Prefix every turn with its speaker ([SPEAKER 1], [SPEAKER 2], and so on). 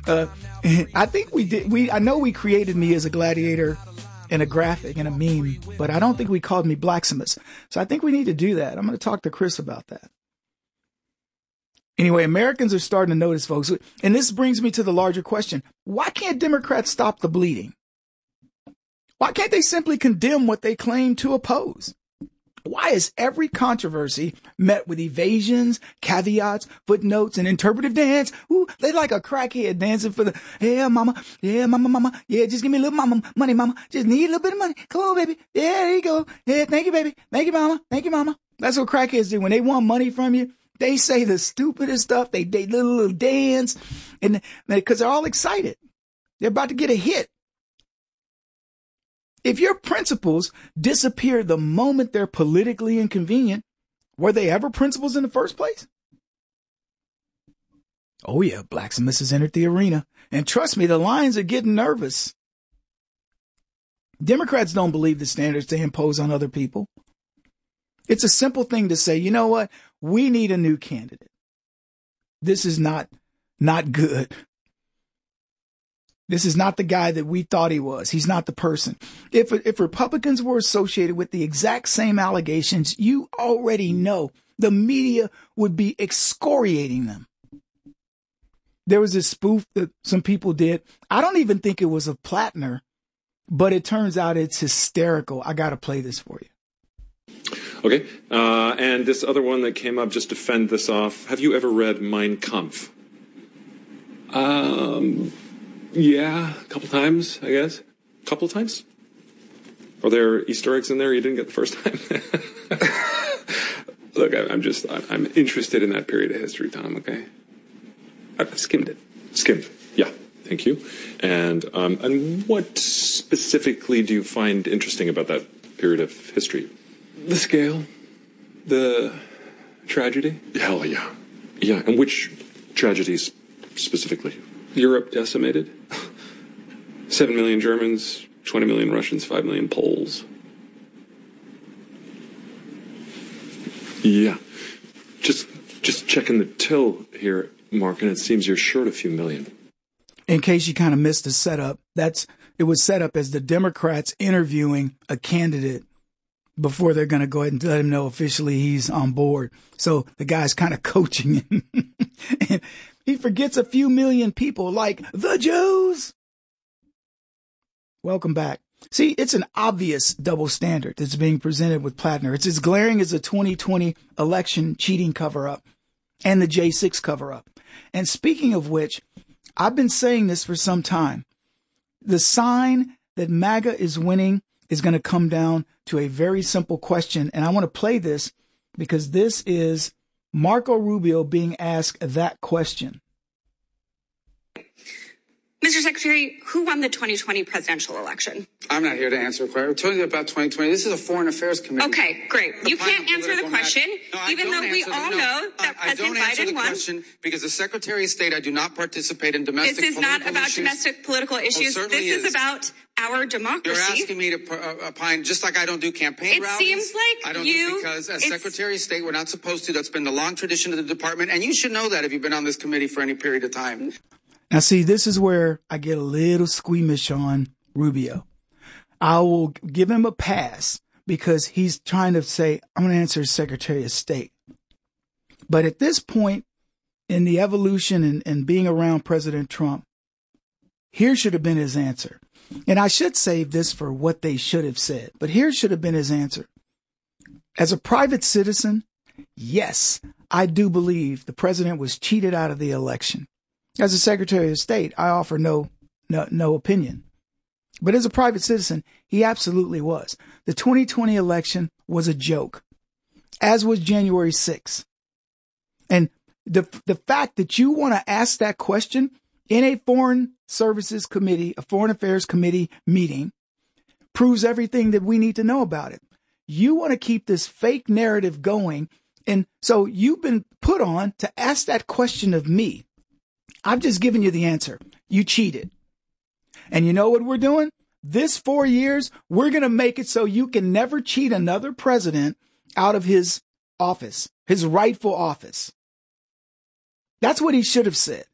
[SPEAKER 1] I think we did. I know we created me as a gladiator in a graphic and a meme, but I don't think we called me Blacksmith. So I think we need to do that. I'm going to talk to Chris about that. Anyway, Americans are starting to notice, folks. And this brings me to the larger question. Why can't Democrats stop the bleeding? Why can't they simply condemn what they claim to oppose? Why is every controversy met with evasions, caveats, footnotes, and interpretive dance? Ooh, they like a crackhead dancing for the, yeah, mama, mama. Yeah, just give me a little money, mama. Just need a little bit of money. Come on, baby. Yeah, there you go. Yeah, thank you, baby. Thank you, mama. Thank you, mama. That's what crackheads do. When they want money from you, they say the stupidest stuff. They little dance, and because they're all excited. They're about to get a hit. If your principles disappear the moment they're politically inconvenient, were they ever principles in the first place? Oh yeah, Blacksmith has entered the arena. And trust me, the Lions are getting nervous. Democrats don't believe the standards they impose on other people. It's a simple thing to say, you know what? We need a new candidate. This is not good. This is not the guy that we thought he was. He's not the person. If Republicans were associated with the exact same allegations, you already know the media would be excoriating them. There was this spoof that some people did. I don't even think it was of Plattner, but it turns out it's hysterical. I got to play this for you.
[SPEAKER 2] Okay. And this other one that came up, just to fend this off. Have you ever read Mein Kampf? Yeah, a couple times, I guess. A couple times? Are there Easter eggs in there you didn't get the first time? Look, I'm interested in that period of history, Tom, okay? I've skimmed it. Skimmed. Yeah, thank you. And what specifically do you find interesting about that period of history? The scale. The tragedy. Hell yeah. Yeah, and which tragedies specifically? Europe decimated. 7 million Germans, 20 million Russians, 5 million Poles. Yeah. Just checking the till here, Mark, and it seems you're short a few million.
[SPEAKER 1] In case you kind of missed the setup, it was set up as the Democrats interviewing a candidate before they're going to go ahead and let him know officially he's on board. So the guy's kind of coaching him. And he forgets a few million people like the Jews. Welcome back. See, it's an obvious double standard that's being presented with Plattner. It's as glaring as the 2020 election cheating cover-up and the J6 cover-up. And speaking of which, I've been saying this for some time. The sign that MAGA is winning is going to come down to a very simple question. And I want to play this because this is Marco Rubio being asked that question.
[SPEAKER 3] Mr. Secretary, who won the 2020 presidential election?
[SPEAKER 4] I'm not here to answer a question. We're telling you about 2020. This is a Foreign Affairs Committee.
[SPEAKER 3] Okay, great. You can't answer the question, even though we all know that President Biden won. I don't answer the question
[SPEAKER 4] because as Secretary of State, I do not participate in domestic political issues.
[SPEAKER 3] This is not about domestic political issues. This is about our democracy.
[SPEAKER 4] You're asking me to opine, just like I don't do campaign rallies.
[SPEAKER 3] It seems like
[SPEAKER 4] I don't do because as Secretary of State, we're not supposed to. That's been the long tradition of the department, and you should know that if you've been on this committee for any period of time.
[SPEAKER 1] Now, see, this is where I get a little squeamish on Rubio. I will give him a pass because he's trying to say, I'm going to answer as Secretary of State. But at this point in the evolution and being around President Trump, here should have been his answer. And I should save this for what they should have said, but here should have been his answer. As a private citizen, yes, I do believe the president was cheated out of the election. As a Secretary of State, I offer no opinion. But as a private citizen, he absolutely was. The 2020 election was a joke, as was January 6th. And the fact that you want to ask that question in a Foreign Services Committee, a Foreign Affairs Committee meeting, proves everything that we need to know about it. You want to keep this fake narrative going. And so you've been put on to ask that question of me. I've just given you the answer. You cheated. And you know what we're doing? This 4 years, we're going to make it so you can never cheat another president out of his office, his rightful office. That's what he should have said.